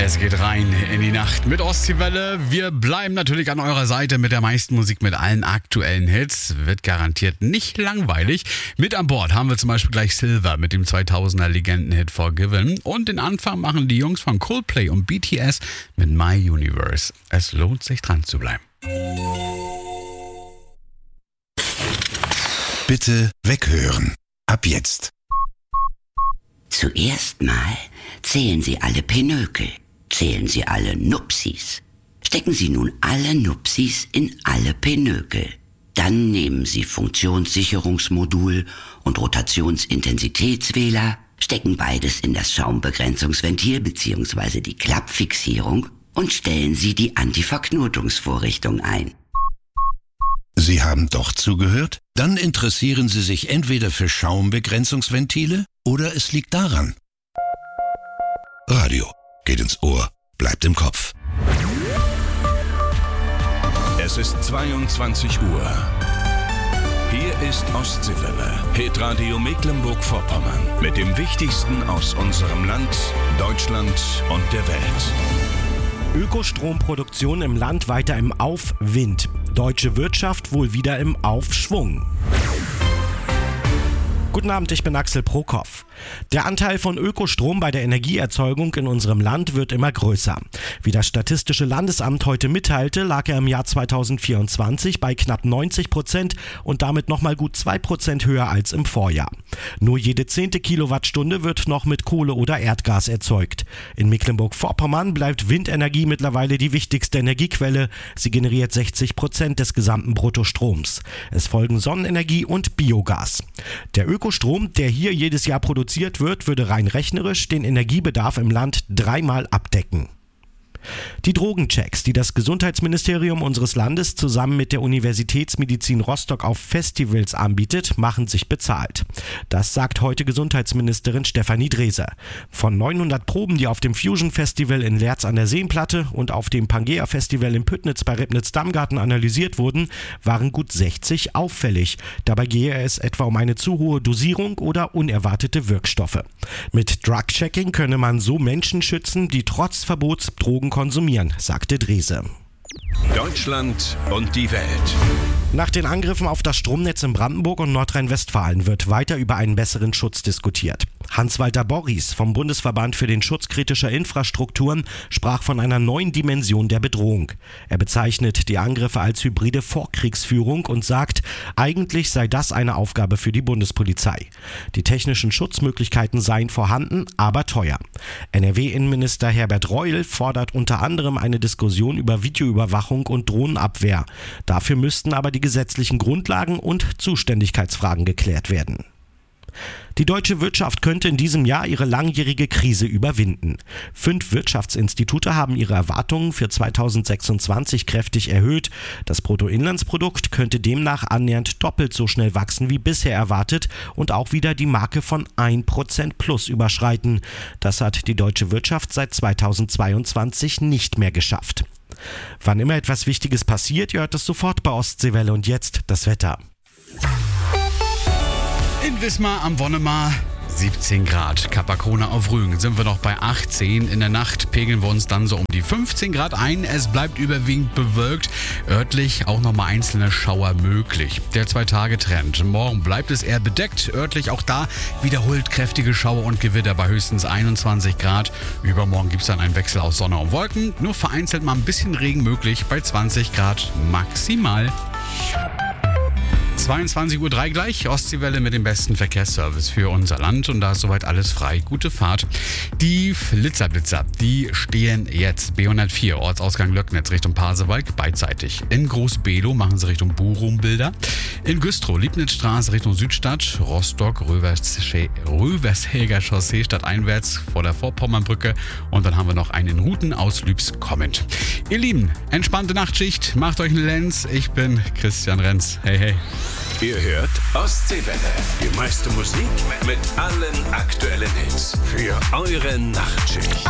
Es geht rein in die Nacht mit Ostseewelle. Wir bleiben natürlich an eurer Seite mit der meisten Musik, mit allen aktuellen Hits. Wird garantiert nicht langweilig. Mit an Bord haben wir zum Beispiel gleich Silver mit dem 2000er Legendenhit Forgiven. Und den Anfang machen die Jungs von Coldplay und BTS mit My Universe. Es lohnt sich dran zu bleiben. Bitte weghören. Ab jetzt. Zuerst mal zählen Sie alle Pinökel. Zählen Sie alle Nupsis. Stecken Sie nun alle Nupsis in alle Pinökel. Dann nehmen Sie Funktionssicherungsmodul und Rotationsintensitätswähler, stecken beides in das Schaumbegrenzungsventil bzw. die Klappfixierung und stellen Sie die Antiverknotungsvorrichtung ein. Sie haben doch zugehört? Dann interessieren Sie sich entweder für Schaumbegrenzungsventile oder es liegt daran. Radio geht ins Ohr, bleibt im Kopf. Es ist 22 Uhr. Hier ist Ostseewelle, Hitradio Mecklenburg-Vorpommern mit dem Wichtigsten aus unserem Land, Deutschland und der Welt. Ökostromproduktion im Land weiter im Aufwind. Deutsche Wirtschaft wohl wieder im Aufschwung. Guten Abend, ich bin Axel Prokop. Der Anteil von Ökostrom bei der Energieerzeugung in unserem Land wird immer größer. Wie das Statistische Landesamt heute mitteilte, lag er im Jahr 2024 bei knapp 90% und damit nochmal gut 2% höher als im Vorjahr. Nur jede 10. Kilowattstunde wird noch mit Kohle oder Erdgas erzeugt. In Mecklenburg-Vorpommern bleibt Windenergie mittlerweile die wichtigste Energiequelle. Sie generiert 60% des gesamten Bruttostroms. Es folgen Sonnenenergie und Biogas. Der Ökostrom, der hier jedes Jahr produziert wird, würde rein rechnerisch den Energiebedarf im Land 3-mal abdecken. Die Drogenchecks, die das Gesundheitsministerium unseres Landes zusammen mit der Universitätsmedizin Rostock auf Festivals anbietet, machen sich bezahlt. Das sagt heute Gesundheitsministerin Stefanie Drese. Von 900 Proben, die auf dem Fusion Festival in Leerz an der Seenplatte und auf dem Pangea Festival in Püttnitz bei Ribnitz-Damgarten analysiert wurden, waren gut 60 auffällig. Dabei gehe es etwa um eine zu hohe Dosierung oder unerwartete Wirkstoffe. Mit Drug-Checking könne man so Menschen schützen, die trotz Verbots Drogen konsumieren, sagte Drese. Deutschland und die Welt. Nach den Angriffen auf das Stromnetz in Brandenburg und Nordrhein-Westfalen wird weiter über einen besseren Schutz diskutiert. Hans-Walter Borries vom Bundesverband für den Schutz kritischer Infrastrukturen sprach von einer neuen Dimension der Bedrohung. Er bezeichnet die Angriffe als hybride Vorkriegsführung und sagt, eigentlich sei das eine Aufgabe für die Bundespolizei. Die technischen Schutzmöglichkeiten seien vorhanden, aber teuer. NRW-Innenminister Herbert Reul fordert unter anderem eine Diskussion über Videoüberwachung und Drohnenabwehr. Dafür müssten aber die gesetzlichen Grundlagen und Zuständigkeitsfragen geklärt werden. Die deutsche Wirtschaft könnte in diesem Jahr ihre langjährige Krise überwinden. 5 Wirtschaftsinstitute haben ihre Erwartungen für 2026 kräftig erhöht. Das Bruttoinlandsprodukt könnte demnach annähernd doppelt so schnell wachsen wie bisher erwartet und auch wieder die Marke von 1% plus überschreiten. Das hat die deutsche Wirtschaft seit 2022 nicht mehr geschafft. Wann immer etwas Wichtiges passiert, ihr hört es sofort bei Ostseewelle und jetzt das Wetter. In Wismar am Wonnemar 17 Grad. Capacona auf Rügen sind wir noch bei 18. In der Nacht pegeln wir uns dann so um die 15 Grad ein. Es bleibt überwiegend bewölkt. Örtlich auch nochmal einzelne Schauer möglich. Der 2-Tage-Trend. Morgen bleibt es eher bedeckt. Örtlich auch da wiederholt kräftige Schauer und Gewitter bei höchstens 21 Grad. Übermorgen gibt es dann einen Wechsel aus Sonne und Wolken. Nur vereinzelt mal ein bisschen Regen möglich bei 20 Grad maximal. 22:03 Uhr gleich, Ostseewelle mit dem besten Verkehrsservice für unser Land und da ist soweit alles frei. Gute Fahrt. Die Flitzerblitzer, die stehen jetzt B104, Ortsausgang Löcknitz Richtung Pasewalk, beidseitig. In Groß-Below machen sie Richtung Bochum-Bilder. In Güstrow, Liebnitzstraße Richtung Südstadt, Rostock, Rövershäger Chaussee stadteinwärts vor der Vorpommernbrücke und dann haben wir noch einen in Ruten aus Lübs kommend. Ihr Lieben, entspannte Nachtschicht, macht euch einen Lenz. Ich bin Christian Renz. Hey, hey. Ihr hört Ostseewelle. Die meiste Musik mit allen aktuellen Hits für eure Nachtschicht.